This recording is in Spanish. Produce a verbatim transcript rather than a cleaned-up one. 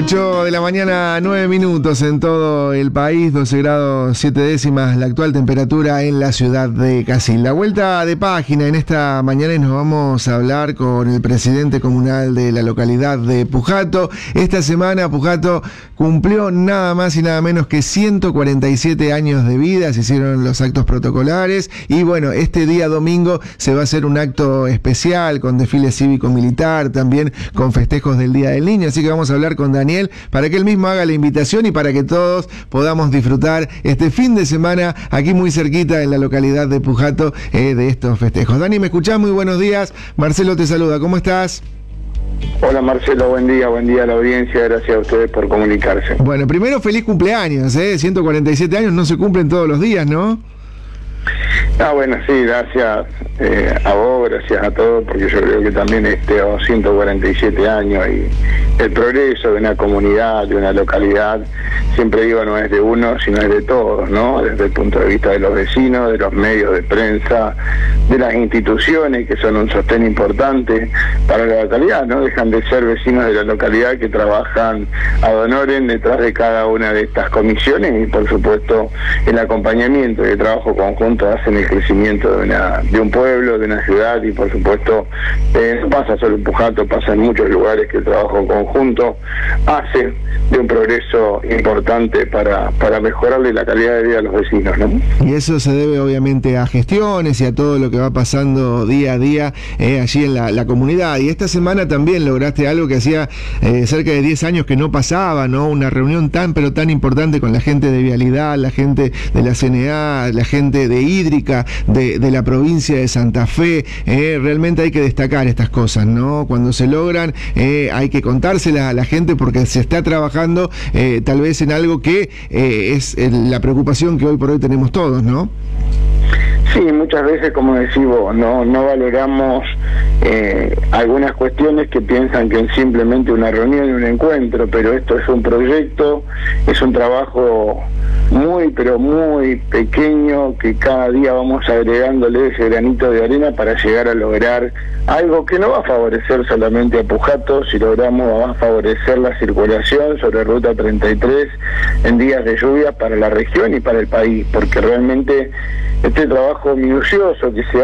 ocho de la mañana, nueve minutos en todo el país, doce grados siete décimas la actual temperatura en la ciudad de Casilda. Vuelta de página en esta mañana y nos vamos a hablar con el presidente comunal de la localidad de Pujato. Esta semana Pujato cumplió nada más y nada menos que ciento cuarenta y siete años de vida, se hicieron los actos protocolares y bueno, este día domingo se va a hacer un acto especial con desfile cívico-militar, también con festejos del Día del Niño, así que vamos a hablar con Daniel para que él mismo haga la invitación y para que todos podamos disfrutar este fin de semana aquí muy cerquita en la localidad de Pujato eh, de estos festejos. Dani, ¿me escuchás? Muy buenos días. Marcelo te saluda. ¿Cómo estás? Hola Marcelo, buen día, buen día a la audiencia, gracias a ustedes por comunicarse. Bueno, primero feliz cumpleaños, ¿eh? ciento cuarenta y siete años no se cumplen todos los días, ¿no? Ah, bueno, sí, gracias eh, a vos, gracias a todos, porque yo creo que también este ciento cuarenta y siete años y el progreso de una comunidad, de una localidad, siempre digo, no es de uno, sino es de todos, ¿no? Desde el punto de vista de los vecinos, de los medios de prensa, de las instituciones que son un sostén importante para la localidad, ¿no? Dejan de ser vecinos de la localidad que trabajan ad honorem detrás de cada una de estas comisiones y por supuesto el acompañamiento y el trabajo conjunto hacen el crecimiento de una de un pueblo, de una ciudad y por supuesto eh, no pasa solo en Pujato, pasa en muchos lugares que el trabajo conjunto hace de un progreso importante para, para mejorarle la calidad de vida a los vecinos, ¿no? Y eso se debe obviamente a gestiones y a todo lo que va pasando día a día eh, allí en la, la comunidad. Y esta semana también lograste algo que hacía eh, cerca de diez años que no pasaba, ¿no? Una reunión tan pero tan importante con la gente de Vialidad, la gente de la C N A, la gente de Hídrica, de, de la provincia de Santa Fe. Eh, realmente hay que destacar estas cosas, ¿no? Cuando se logran eh, hay que contárselas a la gente porque se está trabajando eh, tal vez en algo que eh, es eh, la preocupación que hoy por hoy tenemos todos, ¿no? Sí, muchas veces, como decís vos, no, no valoramos eh, algunas cuestiones que piensan que es simplemente una reunión y un encuentro, pero esto es un proyecto, es un trabajo muy, pero muy pequeño, que cada día vamos agregándole ese granito de arena para llegar a lograr algo que no va a favorecer solamente a Pujato, si logramos va a favorecer la circulación sobre Ruta treinta y tres en días de lluvia para la región y para el país, porque realmente este trabajo minucioso que se